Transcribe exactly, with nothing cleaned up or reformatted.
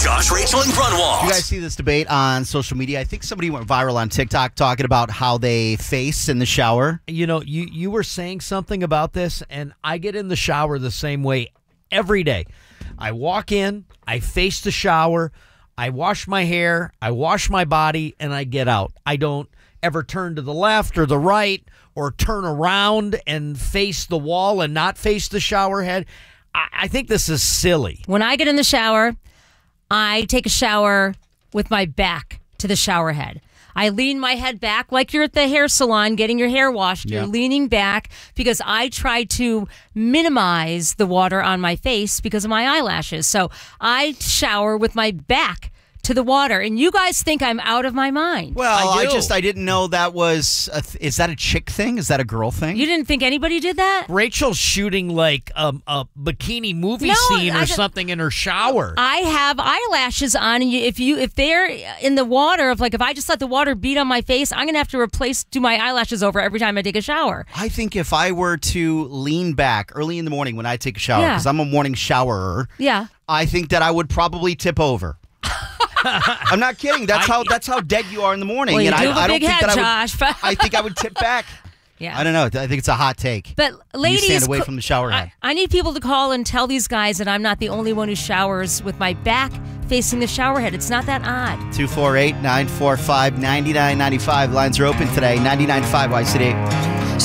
Josh, Rachel, and Grunwald. You guys see this debate on social media? I think somebody went viral on TikTok talking about how they face in the shower. You know, you, you were saying something about this, and I get in the shower the same way every day. I walk in, I face the shower, I wash my hair, I wash my body, and I get out. I don't ever turn to the left or the right or turn around and face the wall and not face the shower head. I, I think this is silly. When I get in the shower, I take a shower with my back to the shower head. I lean my head back like you're at the hair salon getting your hair washed. You're Yep. leaning back because I try to minimize the water on my face because of my eyelashes. So I shower with my back to the water, and you guys think I'm out of my mind. Well, I I, do. just I didn't know that was. A th- is that a chick thing? Is that a girl thing? You didn't think anybody did that? Rachel's shooting like um, a bikini movie No, scene I or just- something in her shower. I have eyelashes on, and you, if you if they're in the water, if like if I just let the water beat on my face, I'm gonna have to replace do my eyelashes over every time I take a shower. I think if I were to lean back early in the morning when I take a shower, Yeah. because I'm a morning showerer, Yeah. I think that I would probably tip over. I'm not kidding. That's how that's how dead you are in the morning. Well, you and do I, have a I don't big think head, that I would. Josh. I think I would tip back. Yeah. I don't know. I think it's a hot take. But ladies, you stand away co- from the shower head. I, I need people to call and tell these guys that I'm not the only one who showers with my back facing the shower head. It's not that odd. two four eight, nine four five, nine nine nine five. Lines are open today. ninety-nine point five Y C D.